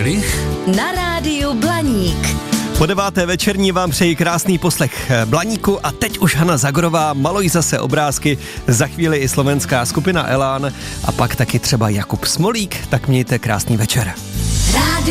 Ulrich na rádiu Blaník. Po 9. večerní vám přeji krásný poslech Blaníku a teď už Hana Zagorová, maluj zase obrázky, za chvíli i slovenská skupina Elán a pak taky třeba Jakub Smolík, tak mějte krásný večer.